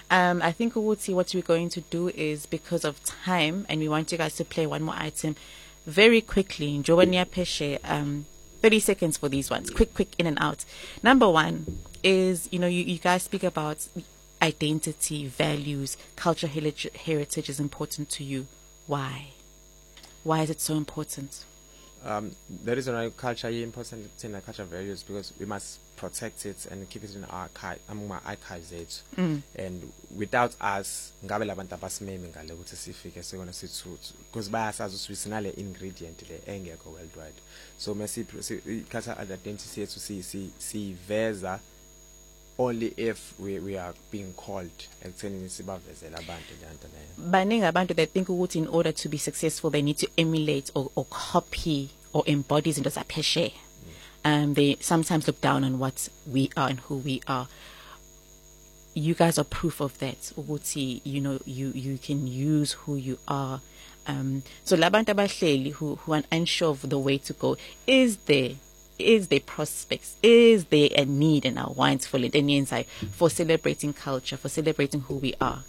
I think what we're going to do is, because of time, and we want you guys to play one more item very quickly. Njobania Peshe, 30 seconds for these ones. Quick, in and out. Number one is, you guys speak about identity, values, cultural heritage is important to you. Why? Why is it so important? The reason why culture is important in our culture values, because we must protect it and keep it in our archives. And without us, ngabe labantu abasimeme ngale ukuthi sifike sekona sithuthu, because bayasazi ukuthi sinale ingredient le engekho worldwide. So mase culture identity yethu siveza only if we are being called ekuthenini sibavezela abantu lento leyo. Baningi abantu that think ukuthi in order to be successful they need to emulate or copy or embody into zaphesheya. They sometimes look down on what we are and who we are. You guys are proof of that. Ukuthi, you can use who you are. So labantu abahleli who are unsure of the way to go, is there prospects? Is there a need in our wines for celebrating culture, for celebrating who we are?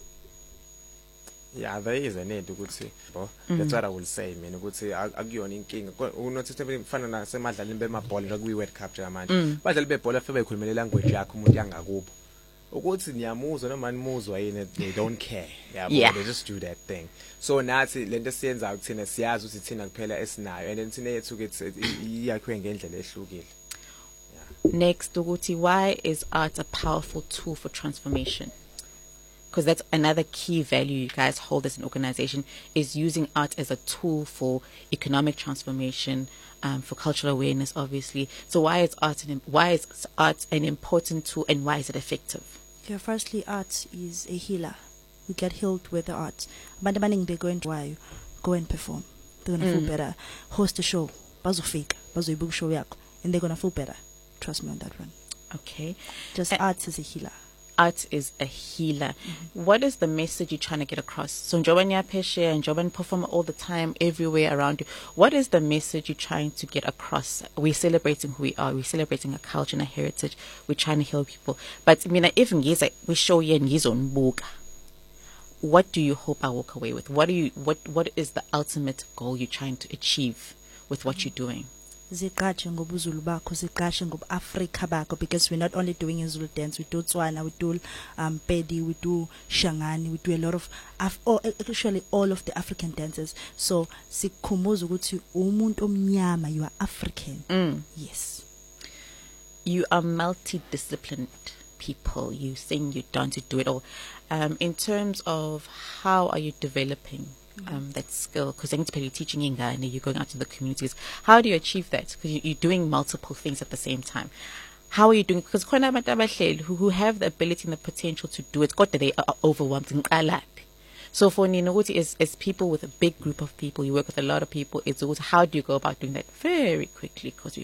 Yeah, there is a need to go see. That's what I will say. I go say akuyona inkinga. Unothi mfana nasemadlalini bemabhola kwi World Cup manje. Badlali bebhola febe bekhulumela language yakho umuntu yangakubo. Ukuthi niyamuzwa noma nimuzwa yini, they don't care. Yeah, they just do that thing. So nathi lento siyenza ukuthina siyazi ukuthi thina kuphela esinayo, and then thina yethu ke iyakhiwe ngendlela ehlukile. Next, ukuthi, why is art a powerful tool for transformation? Because that's another key value you guys hold as an organization, is using art as a tool for economic transformation, for cultural awareness, obviously. So why is art an important tool, and why is it effective? Yeah, firstly, art is a healer. We get healed with the art. But they're going to go and perform. They're going to feel better. Host a show. Bazofika. Bazoibuka show yako. And they're going to feel better. Trust me on that one. Okay. Just art is a healer. Art is a healer. What is the message you're trying to get across? So Njobania Peshe and Joban perform all the time, everywhere around you. What is the message you're trying to get across? We're celebrating who we are. We're celebrating our culture and our heritage. We're trying to heal people. But if we show you on book, what do you hope I walk away with? What is the ultimate goal you're trying to achieve with what you're doing? Ziqashe ngobuzulu bakho, ziqashe ngobuAfrika bakho, because we're not only doing Zulu dance, we do Tswana, we do Pedi, we do Shangani, we do a lot of actually all of the African dances. So sikhumbuza ukuthi umuntu omnyama, you are African. Yes. You are multidisciplined people. You sing, you dance, you do it all. In terms of how are you developing that skill, because you're teaching and you're going out to the communities, how do you achieve that? Because you're doing multiple things at the same time. How are you doing? Because who have the ability and the potential to do it, they are overwhelmed. So for Ninoguti, as people with a big group of people, you work with a lot of people, it's also how do you go about doing that very quickly, because